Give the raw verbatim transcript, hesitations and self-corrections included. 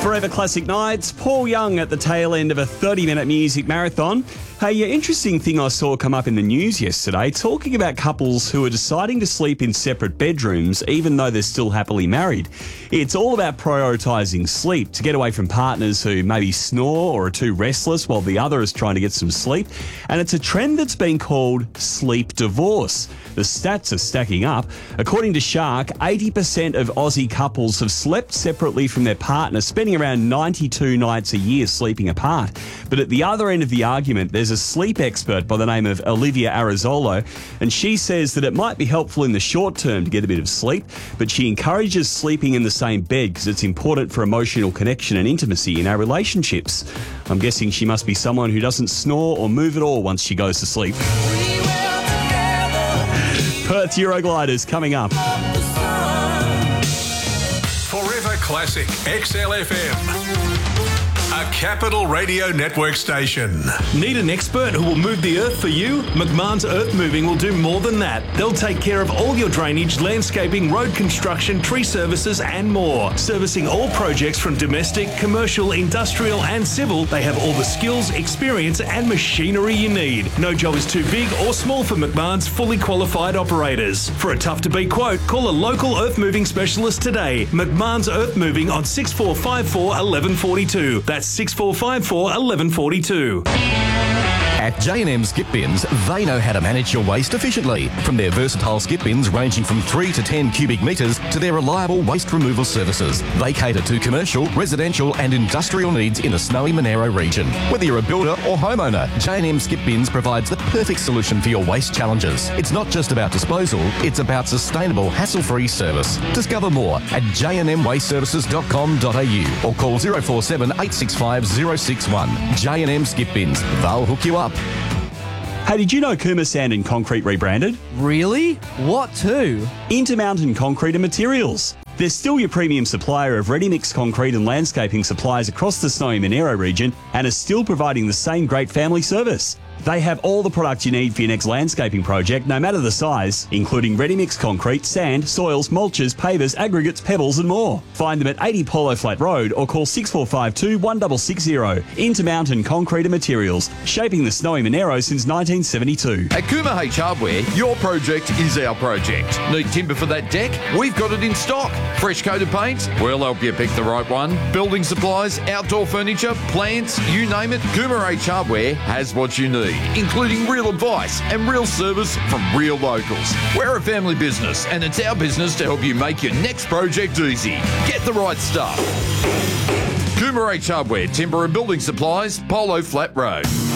Forever Classic Nights, Paul Young at the tail end of a thirty-minute music marathon. Hey, an interesting thing I saw come up in the news yesterday, talking about couples who are deciding to sleep in separate bedrooms even though they're still happily married. It's all about prioritising sleep to get away from partners who maybe snore or are too restless while the other is trying to get some sleep. And it's a trend that's been called sleep divorce. The stats are stacking up. According to Shark, eighty percent of Aussie couples have slept separately from their partner, spending around ninety-two nights a year sleeping apart. But at the other end of the argument, there's a sleep expert by the name of Olivia Arizolo, and she says that it might be helpful in the short term to get a bit of sleep, but she encourages sleeping in the same bed because it's important for emotional connection and intimacy in our relationships. I'm guessing she must be someone who doesn't snore or move at all once she goes to sleep. Perth Eurogliders coming up. Forever Classic X L F M, a Capital Radio Network station. Need an expert who will move the earth for you? McMahon's Earth Moving will do more than that. They'll take care of all your drainage, landscaping, road construction, tree services and more. Servicing all projects from domestic, commercial, industrial and civil, they have all the skills, experience and machinery you need. No job is too big or small for McMahon's fully qualified operators. For a tough-to-beat quote, call a local earth moving specialist today. McMahon's Earth Moving on six four five four, one one four two. That's six four five four, one one four two. At J and M Skip Bins, they know how to manage your waste efficiently. From their versatile skip bins ranging from three to ten cubic metres to their reliable waste removal services, they cater to commercial, residential and industrial needs in the snowy Monaro region. Whether you're a builder or homeowner, J and M Skip Bins provides the perfect solution for your waste challenges. It's not just about disposal, it's about sustainable, hassle-free service. Discover more at j n m waste services dot com dot a u or call zero four seven, eight six five, zero six one. J and M Skip Bins, they'll hook you up. Hey, did you know Cooma Sand and Concrete rebranded? Really? What to? Intermountain Concrete and Materials. They're still your premium supplier of ready-mix concrete and landscaping supplies across the snowy Monaro region and are still providing the same great family service. They have all the products you need for your next landscaping project, no matter the size, including ready-mix concrete, sand, soils, mulches, pavers, aggregates, pebbles and more. Find them at eighty Polo Flat Road or call six four five two, one six six zero. Intermountain Concrete and Materials, shaping the snowy Monaro since nineteen seventy-two. At Cooma H Hardware, your project is our project. Need timber for that deck? We've got it in stock. Fresh coated paints? We'll help you pick the right one. Building supplies, outdoor furniture, plants, you name it, Cooma H Hardware has what you need, including real advice and real service from real locals. We're a family business and it's our business to help you make your next project easy. Get the right stuff. Cooma H Hardware, timber and building supplies, Polo Flat Road.